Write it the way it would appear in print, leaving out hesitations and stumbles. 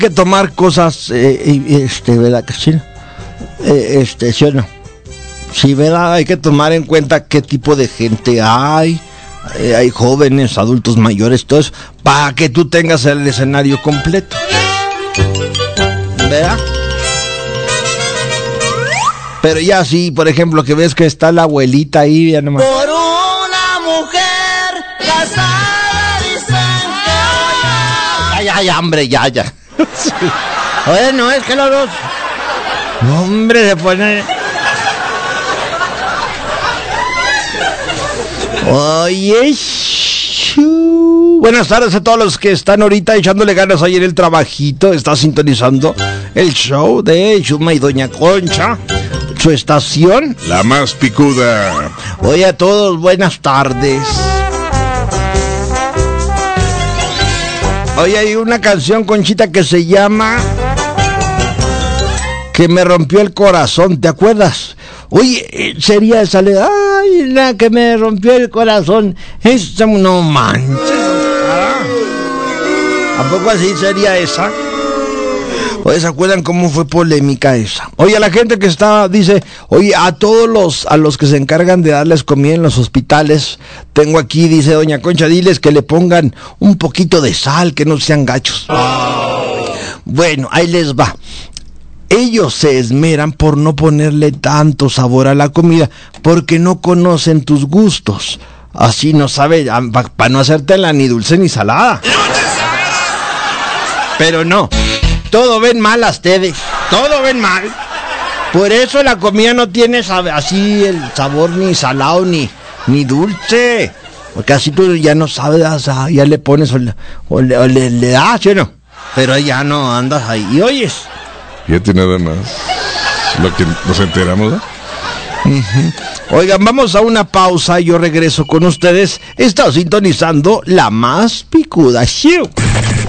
que tomar cosas, ¿verdad, Cristina? ¿Sí o no? Sí, ¿verdad? Hay que tomar en cuenta qué tipo de gente hay. Hay jóvenes, adultos mayores, todo eso, para que tú tengas el escenario completo. ¿Verdad? Pero ya sí, por ejemplo, que ves que está la abuelita ahí, ya nomás. Por una mujer casada dicen que... Ya, hombre, ya. Sí. Oye, no, es que los dos... No, hombre, se pone... Oye, buenas tardes a todos los que están ahorita echándole ganas ahí en el trabajito. Está sintonizando el show de Chuma y Doña Concha, su estación, La Más Picuda. Oye a todos, buenas tardes. Oye, hay una canción, Conchita, que se llama Que me rompió el corazón, ¿te acuerdas? Oye, sería esa, ay, la que me rompió el corazón, esa, no manches. ¿A poco así sería esa? Oye, ¿se acuerdan cómo fue polémica esa? Oye, a la gente que está, dice, oye, a todos los que se encargan de darles comida en los hospitales, tengo aquí, dice Doña Concha, diles que le pongan un poquito de sal, que no sean gachos. Bueno, ahí les va. Ellos se esmeran por no ponerle tanto sabor a la comida, porque no conocen tus gustos. Así no sabe, para no hacértela ni dulce ni salada. Pero no, todo ven mal a ustedes, todo ven mal. Por eso la comida no tiene así el sabor ni salado ni dulce. Porque así tú ya no sabes, ya le pones o le das, ¿sí o no? Pero ya no andas ahí y oyes. Fíjate nada más lo que nos enteramos, ¿no? Oigan, vamos a una pausa y yo regreso con ustedes. Está sintonizando La Más Picuda Show.